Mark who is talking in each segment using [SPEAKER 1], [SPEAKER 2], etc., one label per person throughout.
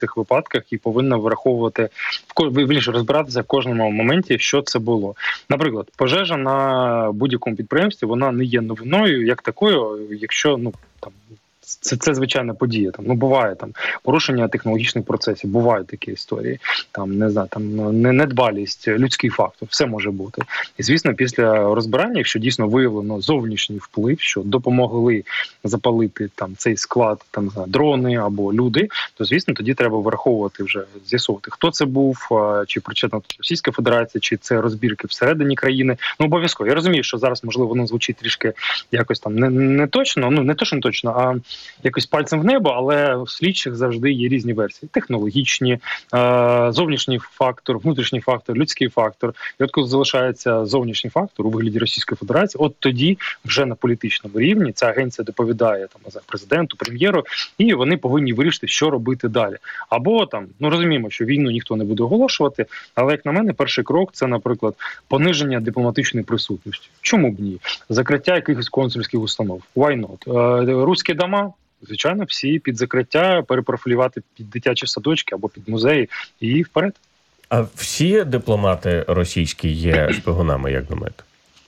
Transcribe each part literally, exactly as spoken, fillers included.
[SPEAKER 1] цих випадках і повинна враховувати, вирішити розбиратися в кожному моменті, що це було. Наприклад, пожежа на будь-якому підприємстві, вона не є новиною як такою, якщо, ну, там, Це, це звичайна подія. Там, ну, буває там порушення технологічних процесів, бувають такі історії. Там, не знаю, там недбалість, людський фактор, все може бути. І, звісно, після розбирання, якщо дійсно виявлено зовнішній вплив, що допомогли запалити там цей склад, там, не знаю, дрони або люди, то, звісно, тоді треба враховувати вже, з'ясовувати, хто це був, чи причетна Російська Федерація, чи це розбірки всередині країни. Ну, обов'язково. Я розумію, що зараз, можливо, воно звучить трішки якось там не, не точно, ну, не то, що не точно, а якось пальцем в небо, але в слідчих завжди є різні версії. Технологічні, зовнішній фактор, внутрішній фактор, людський фактор. І от коли залишається зовнішній фактор у вигляді Російської Федерації, от тоді вже на політичному рівні ця агенція доповідає там президенту, прем'єру, і вони повинні вирішити, що робити далі. Або там, ну розуміємо, що війну ніхто не буде оголошувати, але, як на мене, перший крок – це, наприклад, пониження дипломатичної присутності. Чому б ні? Закриття якихось консульських установ. Why not? Руські дома? Звичайно, всі під закриття, перепрофілювати під дитячі садочки або під музеї і вперед.
[SPEAKER 2] А всі дипломати російські є шпигунами, як думаєте?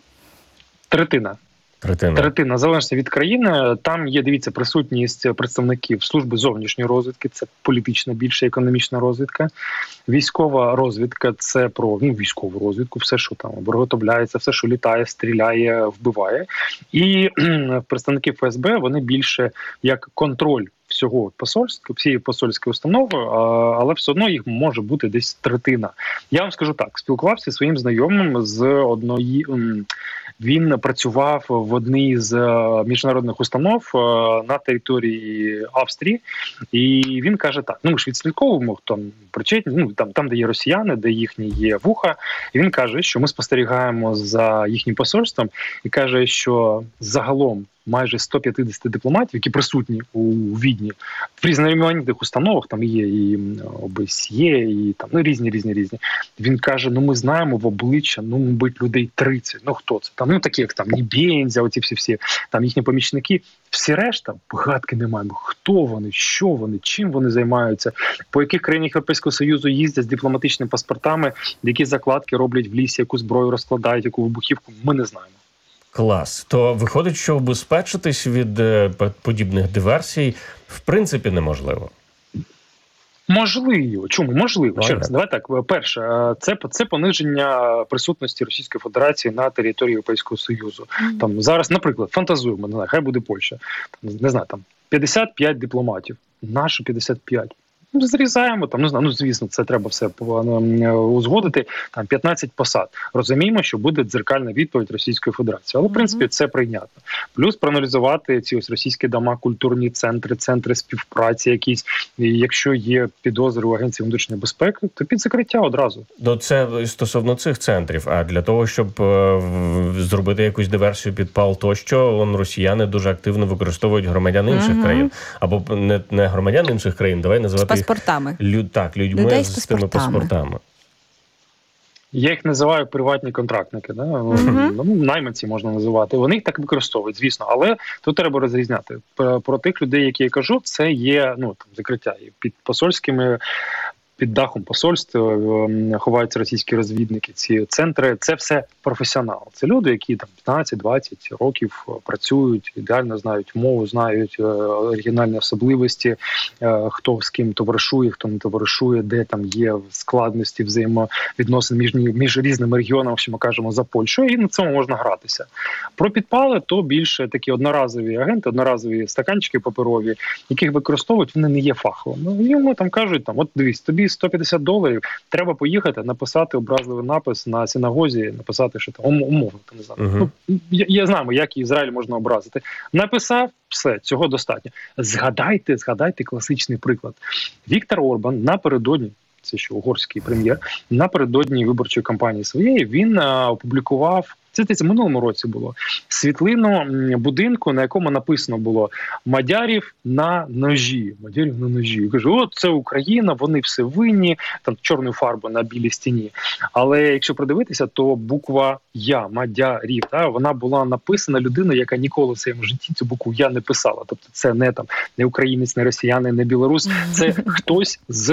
[SPEAKER 1] Третина.
[SPEAKER 2] Третина.
[SPEAKER 1] Третина, залежно від країни. Там є, дивіться, присутність представників служби зовнішньої розвідки, це політична, більше економічна розвідка. Військова розвідка – це про ну, військову розвідку, все, що там виготовляється, все, що літає, стріляє, вбиває. І представники Ф С Б, вони більше як контроль всього посольства, всієї посольської установи, але все одно їх може бути десь третина. Я вам скажу так, спілкувався зі своїм знайомим з одної... Він працював в одній з міжнародних установ на території Австрії, і він каже так, ну ми ж відслідковуємо, хто причетні, ну там, там, де є росіяни, де їхні є вуха, і він каже, що ми спостерігаємо за їхнім посольством, і каже, що загалом майже сто п'ятдесят дипломатів, які присутні у Відні, в різноманітних установах, там є і О Б С Є, і там, ну, різні, різні, різні. Він каже, ну, ми знаємо в обличчя, ну, мабуть, людей тридцять. Ну, хто це? Там, ну, такі, як там, Нібензя, оці всі-всі, там їхні помічники. Всі решта, гадки не маємо. Хто вони, що вони, чим вони займаються, по яких країнах Європейського Союзу їздять з дипломатичними паспортами, які закладки роблять в лісі, яку зброю розкладають, яку вибухівку, ми не знаємо.
[SPEAKER 2] Клас. То виходить, що убезпечитись від е, подібних диверсій в принципі неможливо.
[SPEAKER 1] Можливо. Чому? Можливо. Ще раз, давай так. Перше, це, це пониження присутності Російської Федерації на території Європейського Союзу. Mm-hmm. Там зараз, наприклад, фантазуємо, не знаю, хай буде Польща. Там, не знаю, там п'ятдесят п'ять дипломатів. Наші п'ятдесят п'ять. Ну, зрізаємо, там, не знаю, ну, звісно, це треба все узгодити, там, п'ятнадцять посад. Розуміємо, що буде дзеркальна відповідь Російської Федерації. Але, в принципі, це прийнятно. Плюс проаналізувати ці ось російські дома, культурні центри, центри співпраці якісь. І якщо є підозри у Агенції внутрішньої безпеки, то під закриття одразу.
[SPEAKER 2] Ну, це стосовно цих центрів. А для того, щоб е, зробити якусь диверсію, підпал тощо, он, росіяни дуже активно використовують громадян інших uh-huh. країн. Або не, не громадян інших країн, давай називати
[SPEAKER 3] паспортами.
[SPEAKER 2] Лю, так, людьми
[SPEAKER 3] Людей
[SPEAKER 2] з,
[SPEAKER 3] з
[SPEAKER 2] тими паспортами.
[SPEAKER 1] Я їх називаю приватні контрактники. Да? Mm-hmm. Ну, найманці можна називати. Вони їх так використовують, звісно. Але тут треба розрізняти. Про тих людей, які я кажу, це є ну, там, закриття під посольськими, під дахом посольства ховаються російські розвідники, ці центри. Це все професіонали. Це люди, які там п'ятнадцять-двадцять років працюють, ідеально знають мову, знають оригінальні особливості, хто з ким товаришує, хто не товаришує, де там є складності взаємовідносин між, між різними регіонами, що ми кажемо, за Польщу, і на цьому можна гратися. Про підпали, то більше такі одноразові агенти, одноразові стаканчики паперові, яких використовують, вони не є фаховими. Йому там кажуть, там, от дивись, тобі сто п'ятдесят доларів, треба поїхати, написати образливий напис на синагозі, написати, що там умовно, там, не знаю. Uh-huh. Ну, я, я знаю, як Ізраїль можна образити. Написав, все, цього достатньо. Згадайте, згадайте класичний приклад. Віктор Орбан напередодні, це ще угорський прем'єр, напередодні виборчої кампанії своєї, він а, опублікував Це здається, минулому році було. Світлину будинку, на якому написано було «Мадярів на ножі». Мадярів на ножі. Я кажу, от це Україна, вони все винні, там чорною фарбою на білій стіні. Але якщо придивитися, то буква «Я», Мадярів, да, вона була написана людиною, яка ніколи в своєму житті цю букву «Я» не писала. Тобто це не там не українець, не росіянин, не білорус, це хтось з